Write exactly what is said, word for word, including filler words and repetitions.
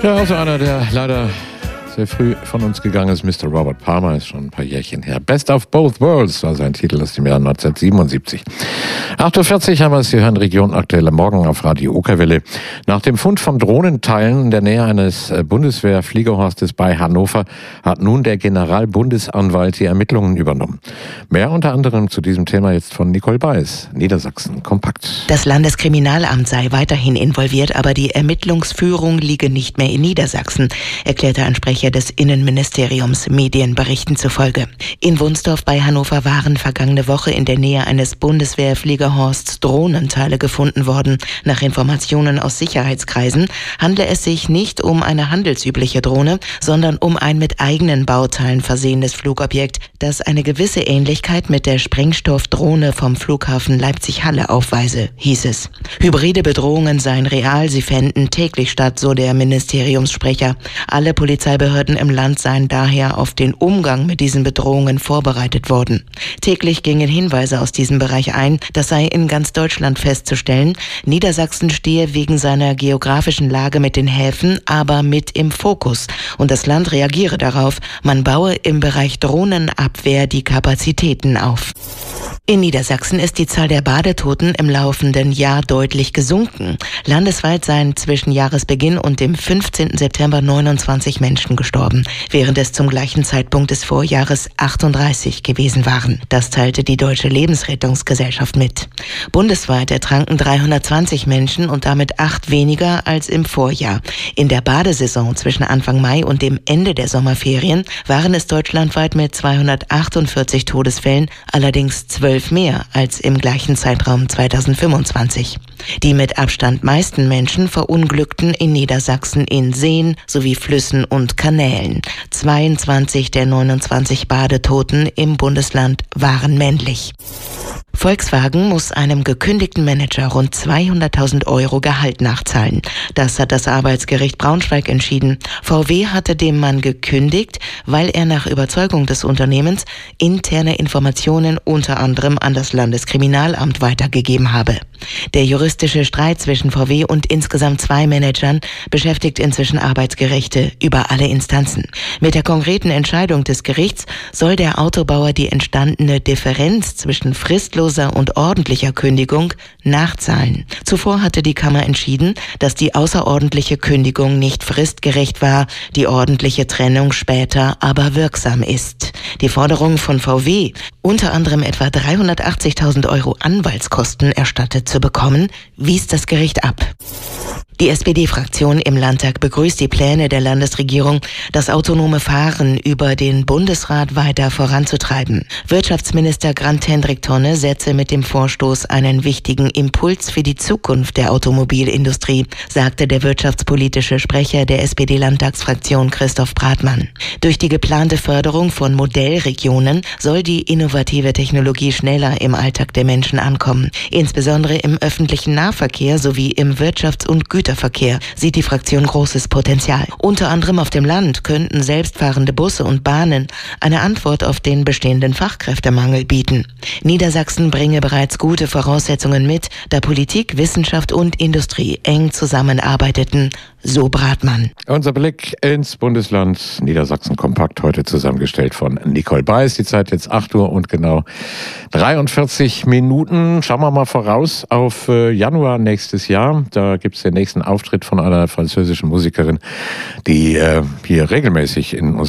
Ja, also einer, der leider sehr früh von uns gegangen ist, Mister Robert Palmer, ist schon ein paar Jährchen her. Best of Both Worlds war sein Titel aus dem Jahr neunzehnhundertsiebenundsiebzig. acht Uhr vierzig haben wir es, Sie hören Region Aktuell am Morgen auf Radio Okerwelle. Nach dem Fund von Drohnenteilen in der Nähe eines Bundeswehr-Fliegerhorstes bei Hannover hat nun der Generalbundesanwalt die Ermittlungen übernommen. Mehr unter anderem zu diesem Thema jetzt von Nicole Beis, Niedersachsen kompakt. Das Landeskriminalamt sei weiterhin involviert, aber die Ermittlungsführung liege nicht mehr in Niedersachsen, erklärte ein Sprecher des Innenministeriums Medienberichten zufolge. In Wunsdorf bei Hannover waren vergangene Woche in der Nähe eines Bundeswehr-Fliegerhorsts Drohnenteile gefunden worden. Nach Informationen aus Sicherheitskreisen handle es sich nicht um eine handelsübliche Drohne, sondern um ein mit eigenen Bauteilen versehenes Flugobjekt, das eine gewisse Ähnlichkeit mit der Sprengstoffdrohne vom Flughafen Leipzig-Halle aufweise, hieß es. Hybride Bedrohungen seien real, sie fänden täglich statt, so der Ministeriumssprecher. Alle Polizeibehörden im Land seien daher auf den Umgang mit diesen Bedrohungen vorbereitet worden. Täglich gingen Hinweise aus diesem Bereich ein, das sei in ganz Deutschland festzustellen. Niedersachsen stehe wegen seiner geografischen Lage mit den Häfen aber mit im Fokus und das Land reagiere darauf. Man baue im Bereich Drohnenabwehr die Kapazitäten auf. In Niedersachsen ist die Zahl der Badetoten im laufenden Jahr deutlich gesunken. Landesweit seien zwischen Jahresbeginn und dem fünfzehnten September neunundzwanzig Menschen gestorben, während es zum gleichen Zeitpunkt des Vorjahres achtunddreißig gewesen waren. Das teilte die Deutsche Lebensrettungsgesellschaft mit. Bundesweit ertranken dreihundertzwanzig Menschen und damit acht weniger als im Vorjahr. In der Badesaison zwischen Anfang Mai und dem Ende der Sommerferien waren es deutschlandweit mit zweihundertachtundvierzig Todesfällen, allerdings zwölf mehr als im gleichen Zeitraum zweitausendfünfundzwanzig. Die mit Abstand meisten Menschen verunglückten in Niedersachsen in Seen sowie Flüssen und Kanälen. zweiundzwanzig der neunundzwanzig Badetoten im Bundesland waren männlich. Volkswagen muss einem gekündigten Manager rund zweihunderttausend Euro Gehalt nachzahlen. Das hat das Arbeitsgericht Braunschweig entschieden. V W hatte dem Mann gekündigt, weil er nach Überzeugung des Unternehmens interne Informationen unter anderem an das Landeskriminalamt weitergegeben habe. Der juristische Streit zwischen V W und insgesamt zwei Managern beschäftigt inzwischen Arbeitsgerichte über alle Instanzen. Mit der konkreten Entscheidung des Gerichts soll der Autobauer die entstandene Differenz zwischen fristloser und ordentlicher Kündigung nachzahlen. Zuvor hatte die Kammer entschieden, dass die außerordentliche Kündigung nicht fristgerecht war, die ordentliche Trennung später aber wirksam ist. Die Forderung von V W, unter anderem etwa dreihundertachtzigtausend Euro Anwaltskosten erstattet zu bekommen, wies das Gericht ab. Die S P D-Fraktion im Landtag begrüßt die Pläne der Landesregierung, das autonome Fahren über den Bundesrat weiter voranzutreiben. Wirtschaftsminister Grant-Hendrik Tonne setze mit dem Vorstoß einen wichtigen Impuls für die Zukunft der Automobilindustrie, sagte der wirtschaftspolitische Sprecher der S P D-Landtagsfraktion Christoph Bratmann. Durch die geplante Förderung von Modellregionen soll die innovative Technologie schneller im Alltag der Menschen ankommen. Insbesondere im öffentlichen Nahverkehr sowie im Wirtschafts- und Güterverkehr sieht die Fraktion großes Potenzial. Unter anderem auf dem Land könnten selbstfahrende Busse und Bahnen eine Antwort auf den bestehenden Fachkräftemangel bieten. Niedersachsen bringe bereits gute Voraussetzungen mit, da Politik, Wissenschaft und Industrie eng zusammenarbeiteten, so Bratmann. Unser Blick ins Bundesland Niedersachsen kompakt, heute zusammengestellt von Nicole Beis. Die Zeit jetzt acht Uhr und genau dreiundvierzig Minuten. Schauen wir mal voraus auf Januar nächstes Jahr. Da gibt es den nächsten Auftritt von einer französischen Musikerin, die äh, hier regelmäßig in unserem